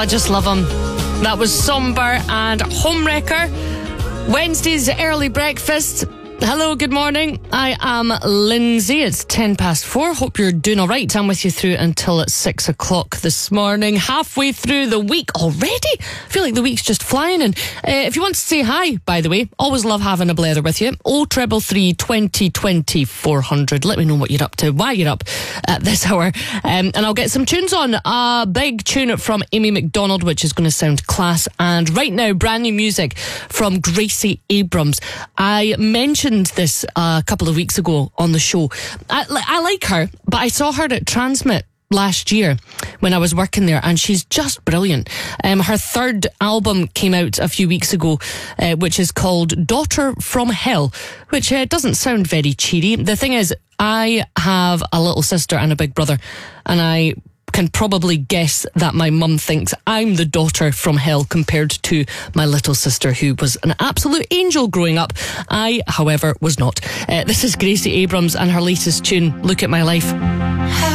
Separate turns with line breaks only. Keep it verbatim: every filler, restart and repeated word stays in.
I just love him. That was Somber and Homewrecker. Wednesday's early breakfast. Hello, good morning. I am Lindsay. It's ten past four. Hope you're doing all right. I'm with you through until it's six o'clock this morning. Halfway through the week already. I feel like the week's just flying. And uh, if you want to say hi, by the way, always love having a blether with you. oh triple three, twenty, twenty, four hundred. Let me know what you're up to, why you're up at this hour. Um, and I'll get some tunes on. A big tune from Amy McDonald, which is going to sound class. And right now, brand new music from Gracie Abrams. I mentioned this uh, a couple of weeks ago on the show. I, I like her, but I saw her at Transmit last year when I was working there, and she's just brilliant. Um, her third album came out a few weeks ago, uh, which is called Daughter from Hell, which uh, doesn't sound very cheery. The thing is, I have a little sister and a big brother, and I can probably guess that my mum thinks I'm the daughter from hell compared to my little sister, who was an absolute angel growing up. I, however, was not. Uh, this is Gracie Abrams and her latest tune, Look at My Life.